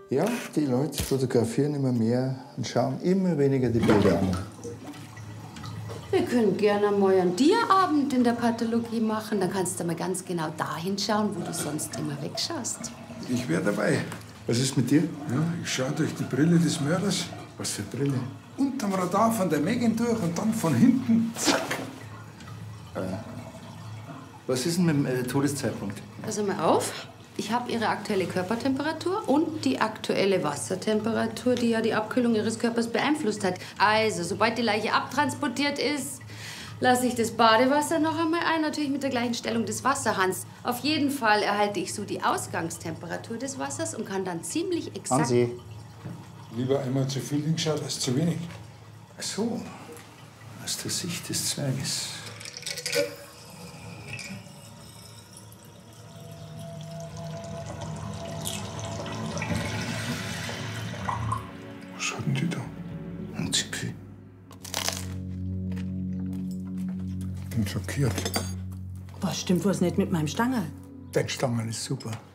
Ja, die Leute fotografieren immer mehr und schauen immer weniger die Bilder an. Wir können gerne mal einen Tierabend in der Pathologie machen. Dann kannst du mal ganz genau dahin schauen, wo du sonst immer wegschaust. Ich wäre dabei. Was ist mit dir? Ja, ich schaue durch die Brille des Mörders. Was für Brille? Unterm Radar von der Megan durch und dann von hinten, zack. Was ist denn mit dem Todeszeitpunkt? Pass mal auf. Ich habe Ihre aktuelle Körpertemperatur und die aktuelle Wassertemperatur, die ja die Abkühlung Ihres Körpers beeinflusst hat. Also, sobald die Leiche abtransportiert ist, lasse ich das Badewasser noch einmal ein, natürlich mit der gleichen Stellung des Wasserhahns. Auf jeden Fall erhalte ich so die Ausgangstemperatur des Wassers und kann dann ziemlich exakt... Hansi. Lieber einmal zu viel hingeschaut als zu wenig. Ach so, aus der Sicht des Zwerges. Was hatten die da? Ein Zipfel. Ich bin schockiert. Was stimmt was nicht mit meinem Stangerl? Dein Stangerl ist super.